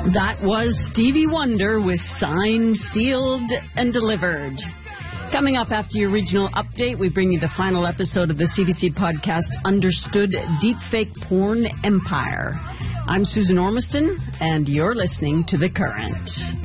That was Stevie Wonder with Signed, Sealed, and Delivered. Coming up after your regional update, we bring you the final episode of the CBC podcast, Understood Deepfake Porn Empire. I'm Susan Ormiston, and you're listening to The Current.